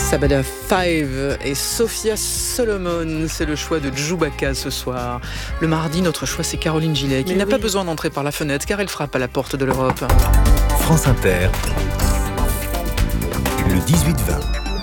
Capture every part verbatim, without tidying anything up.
Sabada Five et Sophia Solomon, c'est le choix de Djoubaka ce soir. Le mardi, notre choix c'est Caroline Gillet, qui Mais n'a oui. pas besoin d'entrer par la fenêtre car elle frappe à la porte de l'Europe. France Inter, le dix-huit vingt.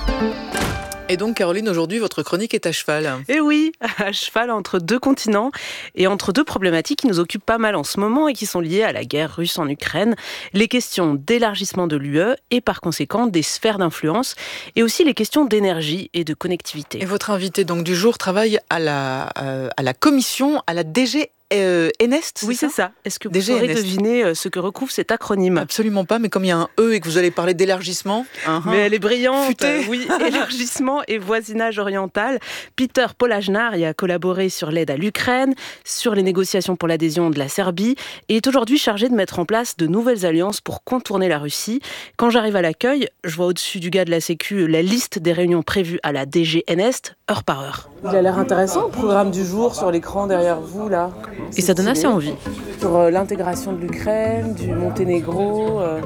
Et donc Caroline, aujourd'hui votre chronique est à cheval. Et oui, à cheval entre deux continents et entre deux problématiques qui nous occupent pas mal en ce moment et qui sont liées à la guerre russe en Ukraine, les questions d'élargissement de l'U E et par conséquent des sphères d'influence et aussi les questions d'énergie et de connectivité. Et votre invité donc du jour travaille à la, euh, à la commission, à la D G Euh, Enest, oui, c'est ça, ça, ça. Est-ce que vous D G pourrez Enest. deviner ce que recouvre cet acronyme ? Absolument pas, mais comme il y a un E et que vous allez parler d'élargissement... Uh-huh. Mais elle est brillante. Futée. Oui, élargissement et voisinage oriental. Peter Polajnar y a collaboré sur l'aide à l'Ukraine, sur les négociations pour l'adhésion de la Serbie et est aujourd'hui chargé de mettre en place de nouvelles alliances pour contourner la Russie. Quand j'arrive à l'accueil, je vois au-dessus du gars de la Sécu la liste des réunions prévues à la D G Enest, heure par heure. Il a l'air intéressant, le programme du jour sur l'écran derrière vous, là. Et ça donne assez envie. Sur euh, l'intégration de l'Ukraine, du Monténégro. Euh...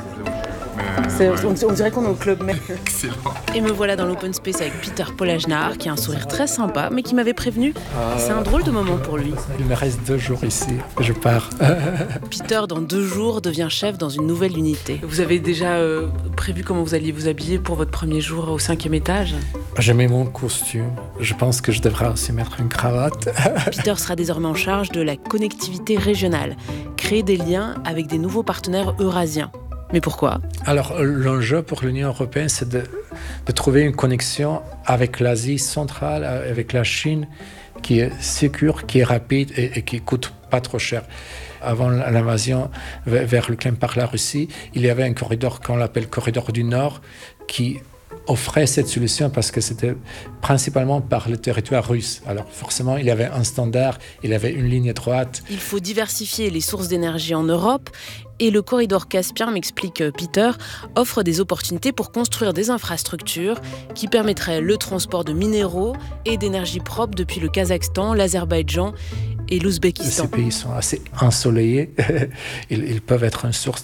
C'est, on, on dirait qu'on est au club même. Excellent. Et me voilà dans l'open space avec Peter Polajnar, qui a un sourire très sympa, mais qui m'avait prévenu. C'est un drôle de moment pour lui. Il me reste deux jours ici, je pars. Peter, dans deux jours, devient chef dans une nouvelle unité. Vous avez déjà euh, prévu comment vous alliez vous habiller pour votre premier jour au cinquième étage ? J'ai mis mon costume. Je pense que je devrais aussi mettre une cravate. Peter sera désormais en charge de la connectivité régionale, créer des liens avec des nouveaux partenaires eurasiens. Mais pourquoi ? Alors, l'enjeu pour l'Union européenne, c'est de, de trouver une connexion avec l'Asie centrale, avec la Chine, qui est sécure, qui est rapide et, et qui ne coûte pas trop cher. Avant l'invasion vers l'Ukraine par la Russie, il y avait un corridor qu'on appelle corridor du Nord, qui offrait cette solution parce que c'était principalement par le territoire russe. Alors forcément, il y avait un standard, il y avait une ligne droite. Il faut diversifier les sources d'énergie en Europe et le corridor Caspien, m'explique Peter, offre des opportunités pour construire des infrastructures qui permettraient le transport de minéraux et d'énergie propre depuis le Kazakhstan, l'Azerbaïdjan et l'Ouzbékistan. Ces pays sont assez ensoleillés. ils, ils peuvent être une source